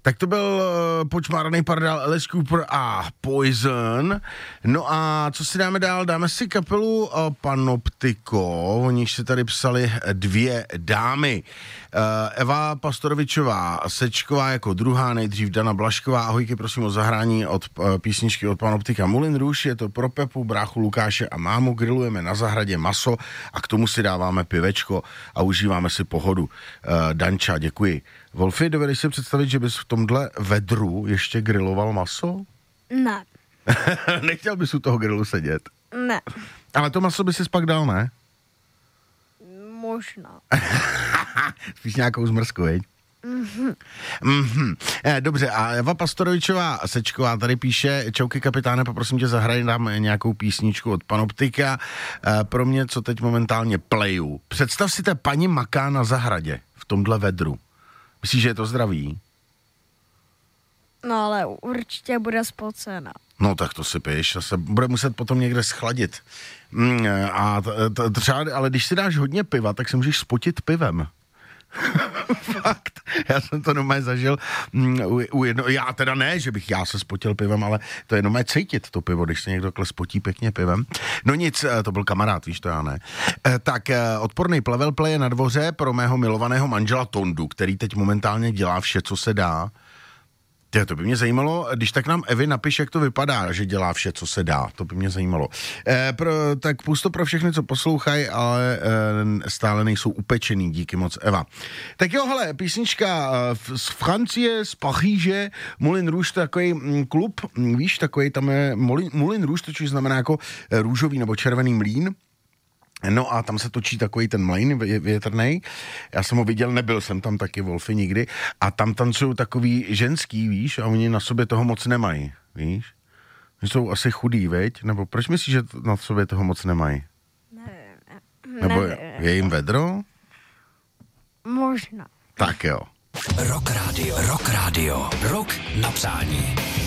Tak to byl počmáraný pardál Alice Cooper a Poison. No a co si dáme dál? Dáme si kapelu Panoptiko, o níž se tady psali dvě dámy. Eva Pastorovičová Sečková jako druhá, nejdřív Dana Blašková. Ahojky, prosím o zahrání od písničky od Panoptika Moulin Rouge. Je to pro Pepu, bráchu Lukáše a mámu. Grillujeme na zahradě maso a k tomu si dáváme pivečko a užíváme si pohodu. Danča, děkuji. Wolfi, dovedeš si představit, že bys v tomhle vedru ještě griloval maso? Ne. Nechtěl bys u toho grilu sedět? Ne. Ale to maso by si pak dal, ne? Možná. Spíš nějakou zmrzku, viď? Dobře, a Eva Pastorovičová Sečková tady píše: čauky kapitáne, poprosím tě, zahraj nám nějakou písničku od Panoptika. Pro mě, co teď momentálně pleju. Představ si té paní maká na zahradě v tomhle vedru. Myslíš, že je to zdravý? No ale určitě bude spocena. No tak to si piješ, se bude muset potom někde schladit. A třeba, ale když si dáš hodně piva, tak se můžeš spotit pivem. Fakt, já jsem to normálně zažil já teda ne, že bych já se spotil pivem, ale to je normálně cítit to pivo, když se někdo spotí pěkně pivem. No nic, to byl kamarád, víš, to já ne. Tak odporný plevel play je na dvoře pro mého milovaného manžela Tondu, který teď momentálně dělá vše, co se dá. To by mě zajímalo, když tak nám Evi napiš, jak to vypadá, že dělá vše, co se dá. To by mě zajímalo. Tak pusto pro všechny, co poslouchají, ale stále nejsou upečený. Díky moc, Eva. Tak jo, hele, písnička z Francie, z Paříže, Moulin Rouge, takový klub, víš, takový tam je Moulin Rouge, to což znamená jako růžový nebo červený mlýn. No a tam se točí takový ten mlejn větrnej. Já jsem ho viděl, nebyl jsem tam taky, Wolfi, nikdy. A tam tancují takový ženský, víš, a oni na sobě toho moc nemají, víš. Jsou asi chudý, veď? Nebo proč myslíš, že na sobě toho moc nemají? Nevím. Nebo je jim vedro? Možná. Tak jo. Rock Radio. Rock Radio. Rock na přání.